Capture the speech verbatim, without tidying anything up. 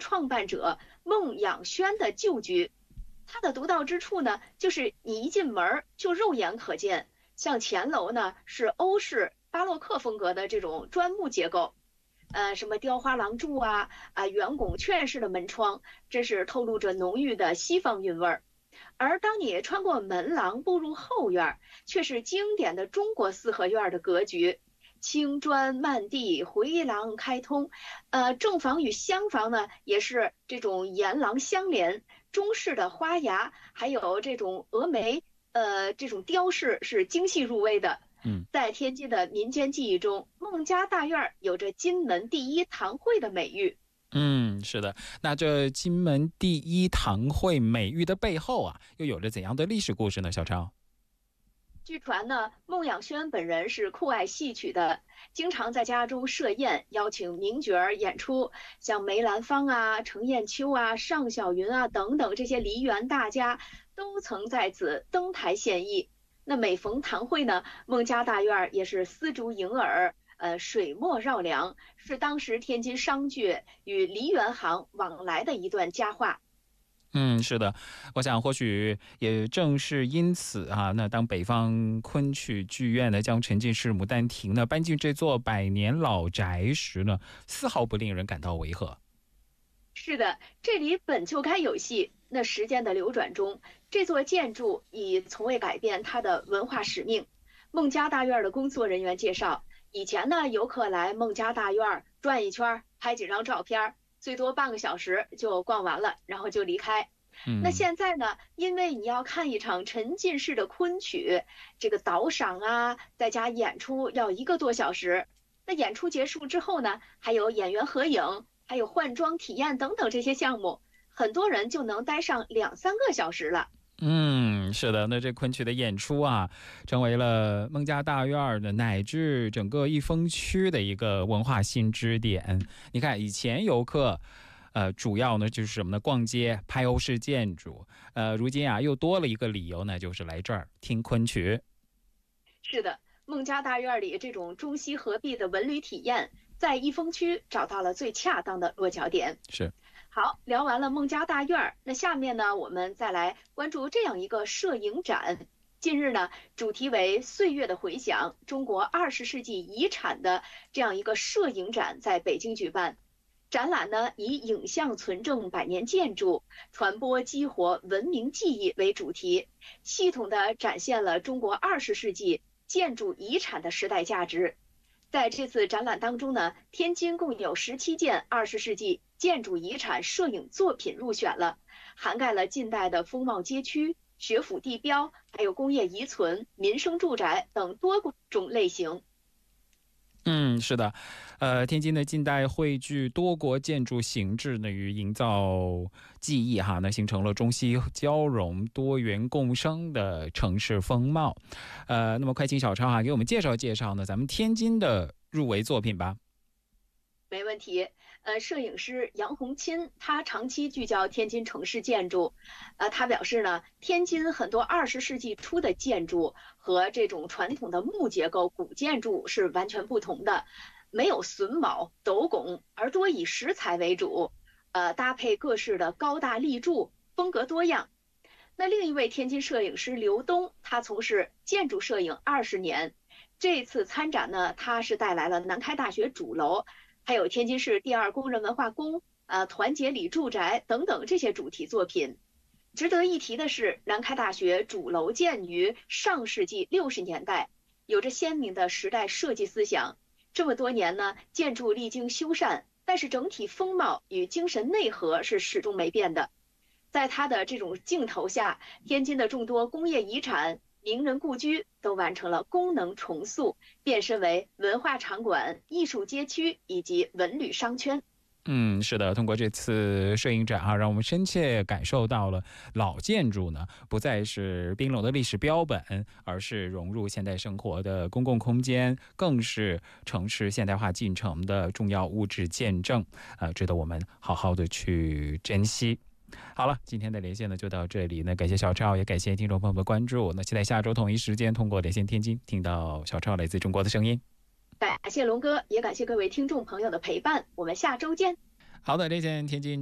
创办者孟养轩的旧居。它的独到之处呢，就是你一进门就肉眼可见，像前楼呢是欧式巴洛克风格的这种砖木结构，呃，什么雕花廊柱啊啊圆拱券式的门窗，真是透露着浓郁的西方韵味儿。而当你穿过门廊步入后院，却是经典的中国四合院的格局。青砖漫地，回廊开通，呃，正房与厢房呢也是这种檐廊相连，中式的花芽，还有这种峨眉，呃，这种雕饰是精细入微的。 嗯， 在天津的民间记忆中，孟家大院有着金门第一堂会的美誉。 嗯，是的。那这金门第一堂会美誉的背后啊，又有着怎样的历史故事呢？小超。 据传呢，孟养轩本人是酷爱戏曲的，经常在家中设宴，邀请名角儿演出，像梅兰芳啊、程砚秋啊、尚小云啊等等这些梨园大家都曾在此登台献艺。那每逢堂会呢，孟家大院也是丝竹迎耳，呃，水墨绕梁，是当时天津商界与梨园行往来的一段佳话。 嗯，是的，我想或许也正是因此啊，那当北方昆曲剧院呢将沉浸式牡丹亭呢搬进这座百年老宅时呢，丝毫不令人感到违和。 是的，这里本就该有戏。那时间的流转中，这座建筑已从未改变它的文化使命。孟家大院的工作人员介绍，以前呢，游客来孟家大院转一圈，拍几张照片，最多半个小时就逛完了，然后就离开。 嗯， 那现在呢，因为你要看一场沉浸式的昆曲，这个导赏啊，再加演出要一个多小时。那演出结束之后呢，还有演员合影，还有换装体验等等这些项目，很多人就能待上两三个小时了。 嗯，是的，那这昆曲的演出啊，成为了孟家大院的乃至整个益丰区的一个文化新支点。你看，以前游客，呃，主要呢就是什么呢？逛街、拍欧式建筑。呃，如今啊，又多了一个理由呢，就是来这儿听昆曲。 是的，孟家大院里这种中西合璧的文旅体验，在益丰区找到了最恰当的落脚点。 是。 好，聊完了孟家大院，那下面呢，我们再来关注这样一个摄影展。近日呢，主题为岁月的回响，中国二十世纪遗产的这样一个摄影展在北京举办。展览呢，以影像存证百年建筑，传播激活文明记忆为主题，系统地展现了中国二十世纪建筑遗产的时代价值。在这次展览当中呢，天津共有十七件二十世纪建筑遗产摄影作品入选了，涵盖了近代的风貌街区、学府地标，还有工业遗存、民生住宅等多种类型。 嗯，是的，呃，天津的近代汇聚多国建筑形制呢，与营造记忆哈，那形成了中西交融、多元共生的城市风貌。呃，那么快请小超哈给我们介绍介绍呢，咱们天津的入围作品吧。 没问题，呃，摄影师杨洪钦他长期聚焦天津城市建筑，呃，他表示呢，天津很多二十世纪初的建筑和这种传统的木结构古建筑是完全不同的，没有榫卯、斗拱，而多以石材为主，呃，搭配各式的高大立柱，风格多样。那另一位天津摄影师刘东，他从事建筑摄影二十年，这次参展呢，他是带来了南开大学主楼。还有天津市第二工人文化宫、呃团结里住宅等等这些主题作品。值得一提的是，南开大学主楼建于上世纪六十年代，有着鲜明的时代设计思想。这么多年呢，建筑历经修缮，但是整体风貌与精神内核是始终没变的。在它的这种镜头下，天津的众多工业遗产、名人故居都完成了功能重塑，变身为文化场馆、艺术街区以及文旅商圈。 嗯，是的，通过这次摄影展啊，让我们深切感受到了老建筑呢，不再是冰冷的历史标本，而是融入现代生活的公共空间，更是城市现代化进程的重要物质见证，呃，值得我们好好的去珍惜。好了，今天的连线呢就到这里，那感谢小超，也感谢听众朋友们的关注。那期待下周同一时间通过连线天津听到小超来自中国的声音。 感谢龙哥，也感谢各位听众朋友的陪伴，我们下周见。 好的，连线天津。